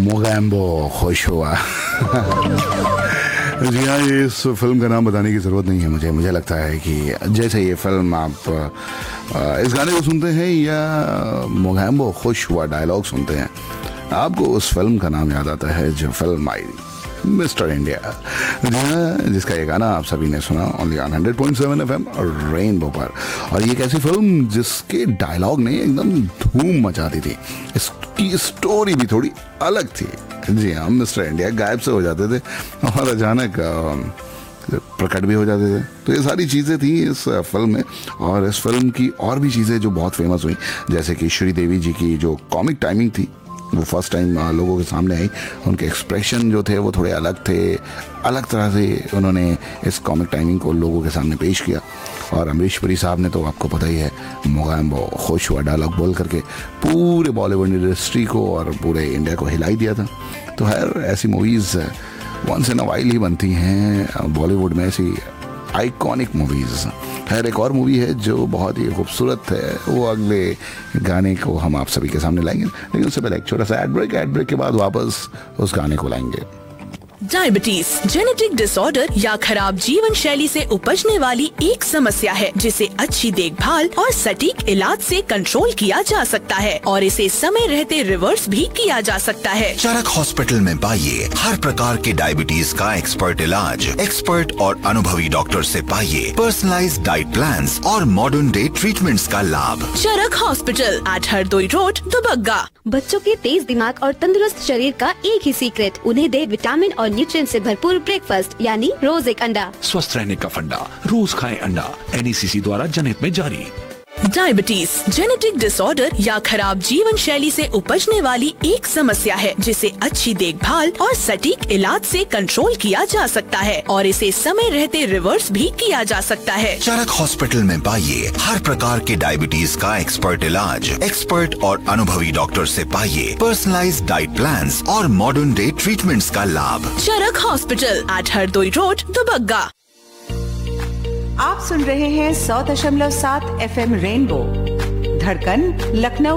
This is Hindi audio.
मोगैम्बो खुश हुआ। जी हाँ, ये इस फिल्म का नाम बताने की ज़रूरत नहीं है मुझे लगता है कि जैसे ये फिल्म आप इस गाने को सुनते हैं या मोगैम्बो खुश हुआ डायलॉग सुनते हैं, आपको उस फिल्म का नाम याद आता है जो फिल्म आई मिस्टर इंडिया, जिसका ये गाना आप सभी ने सुना ओनली ऑन 100.7 FM और रेनबो पर। और ये एक ऐसी फिल्म जिसके डायलॉग ने एकदम धूम मचा दी थी, इसकी स्टोरी भी थोड़ी अलग थी। जी हाँ, मिस्टर इंडिया गायब से हो जाते थे और अचानक प्रकट भी हो जाते थे। तो ये सारी चीज़ें थी इस फिल्म में। और इस फिल्म की और भी चीज़ें जो बहुत फेमस हुई, जैसे कि श्रीदेवी जी की जो कॉमिक टाइमिंग थी, वो फर्स्ट टाइम लोगों के सामने आई। उनके एक्सप्रेशन जो थे वो थोड़े अलग थे, अलग तरह से उन्होंने इस कॉमिक टाइमिंग को लोगों के सामने पेश किया। और अमरीश पुरी साहब ने तो आपको पता ही है, मोगैम्बो खुश हुआ डायलॉग बोल करके पूरे बॉलीवुड इंडस्ट्री को और पूरे इंडिया को हिलाई दिया था। तो हर ऐसी movies once in a while he बनती हैं बॉलीवुड में, ऐसी आइकॉनिक मूवीज़। खैर, एक और मूवी है जो बहुत ही खूबसूरत है, वो अगले गाने को हम आप सभी के सामने लाएंगे, लेकिन उससे पहले एक छोटा सा एड ब्रेक के बाद वापस उस गाने को लाएंगे। डायबिटीज जेनेटिक डिसऑर्डर या खराब जीवन शैली से उपजने वाली एक समस्या है, जिसे अच्छी देखभाल और सटीक इलाज से कंट्रोल किया जा सकता है और इसे समय रहते रिवर्स भी किया जा सकता है। चरक हॉस्पिटल में पाइए हर प्रकार के डायबिटीज का एक्सपर्ट इलाज, एक्सपर्ट और अनुभवी डॉक्टर से पाइए पर्सनलाइज्ड डाइट प्लान्स और मॉडर्न डे ट्रीटमेंट्स का लाभ। चरक hospital eight Hardoi road, Dubagga. बच्चों के तेज दिमाग और तंदुरुस्त शरीर का एक ही सीक्रेट, उन्हें दे विटामिन और न्यूट्रिएंट से भरपूर ब्रेकफास्ट, यानी रोज एक अंडा। स्वस्थ रहने का फंडा, रोज खाएं अंडा। NECC द्वारा जनहित में जारी। डायबिटीज जेनेटिक डिसऑर्डर या खराब जीवन शैली से उपजने वाली एक समस्या है, जिसे अच्छी देखभाल और सटीक इलाज से कंट्रोल किया जा सकता है और इसे समय रहते रिवर्स भी किया जा सकता है। चरक हॉस्पिटल में पाइए हर प्रकार के डायबिटीज का एक्सपर्ट इलाज, एक्सपर्ट और अनुभवी डॉक्टर से पाइए पर्सनलाइज्ड डाइट प्लान्स और मॉडर्न डे ट्रीटमेंट्स का लाभ। चरक hospital eight Hardoi road, Dubagga. आप सुन रहे हैं 100.7 FM रेनबो, धड़कन लखनऊ।